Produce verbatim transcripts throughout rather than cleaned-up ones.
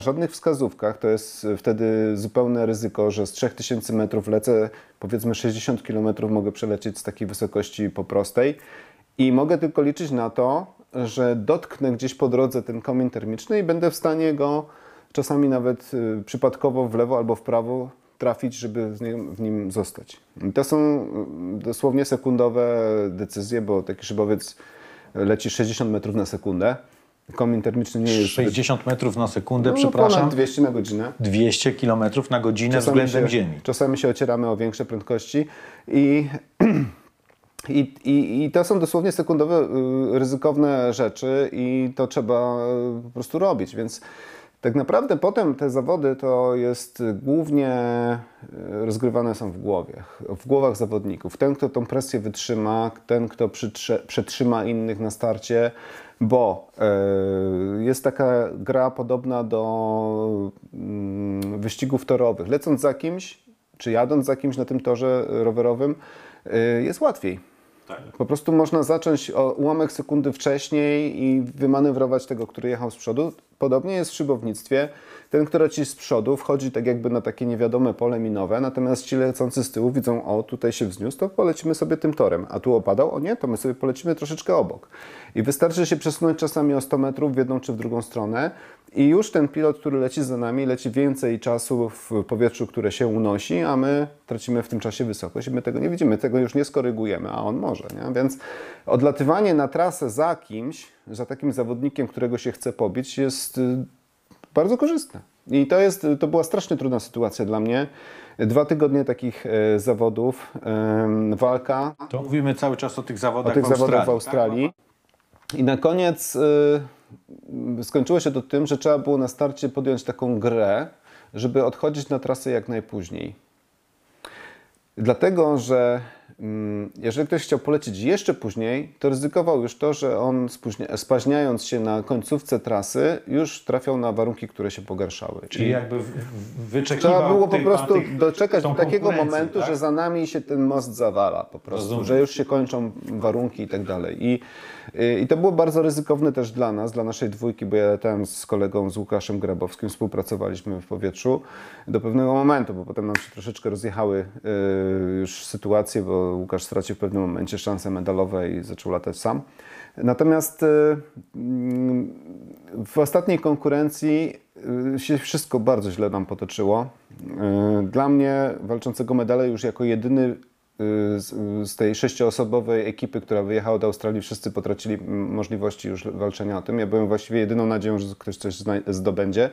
W żadnych wskazówkach to jest wtedy zupełne ryzyko, że z trzech tysięcy metrów lecę, powiedzmy sześćdziesiąt kilometrów mogę przelecieć z takiej wysokości po prostej i mogę tylko liczyć na to, że dotknę gdzieś po drodze ten komin termiczny i będę w stanie go czasami nawet przypadkowo w lewo albo w prawo trafić, żeby w nim zostać. I to są dosłownie sekundowe decyzje, bo taki szybowiec leci sześćdziesiąt metrów na sekundę. Komin termiczny nie jest... sześćdziesiąt metrów na sekundę, no, przepraszam. Ponad dwieście na godzinę. dwieście kilometrów na godzinę czasami względem się, Ziemi. Czasami się ocieramy o większe prędkości i, i, i, i to są dosłownie sekundowe, ryzykowne rzeczy i to trzeba po prostu robić, więc tak naprawdę potem te zawody to jest głównie rozgrywane są w głowie, w głowach zawodników. Ten, kto tą presję wytrzyma, ten, kto przytrze, przetrzyma innych na starcie, bo y, jest taka gra podobna do y, wyścigów torowych. Lecąc za kimś, czy jadąc za kimś na tym torze rowerowym, y, jest łatwiej. Po prostu można zacząć o ułamek sekundy wcześniej i wymanewrować tego, który jechał z przodu. Podobnie jest w szybownictwie. Ten, kto leci z przodu, wchodzi tak jakby na takie niewiadome pole minowe, natomiast ci lecący z tyłu widzą, o tutaj się wzniósł, to polecimy sobie tym torem, a tu opadał, o nie, to my sobie polecimy troszeczkę obok. I wystarczy się przesunąć czasami o sto metrów w jedną czy w drugą stronę i już ten pilot, który leci za nami, leci więcej czasu w powietrzu, które się unosi, a my tracimy w tym czasie wysokość i my tego nie widzimy, tego już nie skorygujemy, a on może, nie? Więc odlatywanie na trasę za kimś, za takim zawodnikiem, którego się chce pobić, jest bardzo korzystne. I to, jest, to była strasznie trudna sytuacja dla mnie. Dwa tygodnie takich e, zawodów, e, walka. To mówimy cały czas o tych zawodach, o tych w Australii. zawodach w Australii. Tak? I na koniec e, skończyło się to tym, że trzeba było na starcie podjąć taką grę, żeby odchodzić na trasę jak najpóźniej. Dlatego, że jeżeli ktoś chciał polecieć jeszcze później, to ryzykował już to, że on spaźniając się na końcówce trasy, już trafiał na warunki, które się pogarszały. Czyli I jakby wyczekiwał... Trzeba było po tych, prostu tych, doczekać do takiego momentu, tak? że za nami się ten most zawala po prostu, Rozumiem. że już się kończą warunki i tak dalej. I, I to było bardzo ryzykowne też dla nas, dla naszej dwójki, bo ja tam z kolegą, z Łukaszem Grabowskim współpracowaliśmy w powietrzu do pewnego momentu, bo potem nam się troszeczkę rozjechały yy, już sytuacje, bo Łukasz stracił w pewnym momencie szanse medalowe i zaczął latać sam. Natomiast w ostatniej konkurencji się wszystko bardzo źle nam potoczyło. Dla mnie walczącego medale już jako jedyny z tej sześcioosobowej ekipy, która wyjechała do Australii, wszyscy potracili możliwości już walczenia o tym. Ja byłem właściwie jedyną nadzieją, że ktoś coś zdobędzie.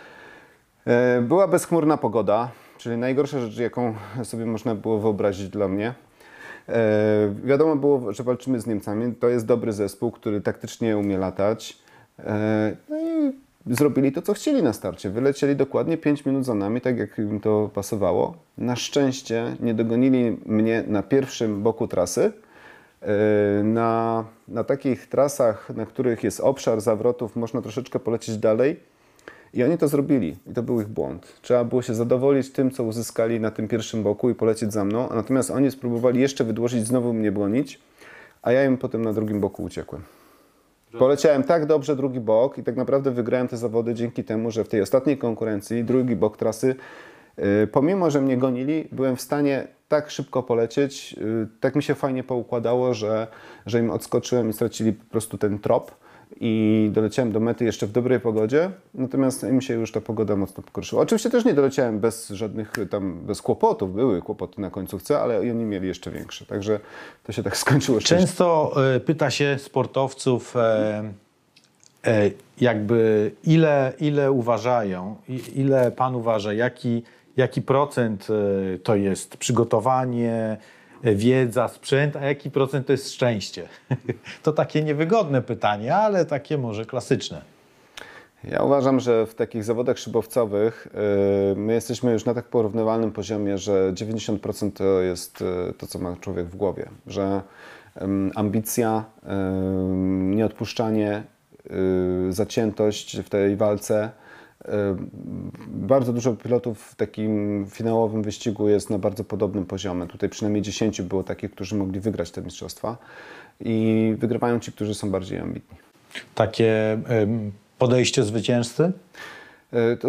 Była bezchmurna pogoda, czyli najgorsza rzecz, jaką sobie można było wyobrazić dla mnie. E, wiadomo było, że walczymy z Niemcami. To jest dobry zespół, który taktycznie umie latać. E, no i zrobili to, co chcieli na starcie. Wylecieli dokładnie pięć minut za nami, tak jak im to pasowało. Na szczęście nie dogonili mnie na pierwszym boku trasy. E, na, na takich trasach, na których jest obszar zawrotów, można troszeczkę polecieć dalej. I oni to zrobili. I to był ich błąd. Trzeba było się zadowolić tym, co uzyskali na tym pierwszym boku i polecieć za mną. Natomiast oni spróbowali jeszcze wydłożyć, znowu mnie bronić, a ja im potem na drugim boku uciekłem. Poleciałem tak dobrze drugi bok i tak naprawdę wygrałem te zawody dzięki temu, że w tej ostatniej konkurencji drugi bok trasy, yy, pomimo, że mnie gonili, byłem w stanie tak szybko polecieć, yy, tak mi się fajnie poukładało, że, że im odskoczyłem i stracili po prostu ten trop. I doleciałem do mety jeszcze w dobrej pogodzie, natomiast im się już ta pogoda mocno pogorszyła. Oczywiście też nie doleciałem bez żadnych tam, bez kłopotów, były kłopoty na końcówce, ale oni mieli jeszcze większe, także to się tak skończyło. Często y, pyta się sportowców, e, e, jakby ile, ile uważają, ile pan uważa, jaki, jaki procent y, to jest przygotowanie, wiedza, sprzęt, a jaki procent to jest szczęście? To takie niewygodne pytanie, ale takie może klasyczne. Ja uważam, że w takich zawodach szybowcowych yy, my jesteśmy już na tak porównywalnym poziomie, że dziewięćdziesiąt procent to jest yy, to, co ma człowiek w głowie. Że yy, ambicja, yy, nieodpuszczanie, yy, zaciętość w tej walce. Bardzo dużo pilotów w takim finałowym wyścigu jest na bardzo podobnym poziomie. Tutaj przynajmniej dziesięciu było takich, którzy mogli wygrać te mistrzostwa i wygrywają ci, którzy są bardziej ambitni. Takie podejście zwycięzcy? E, To